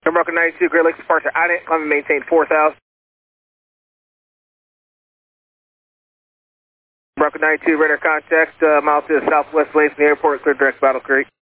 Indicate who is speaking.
Speaker 1: Broken 92, Great Lakes departure, INET, climb and maintain 4,000. Broken 92, radar contact, mile to the southwest away from the airport, clear direct Battle Creek.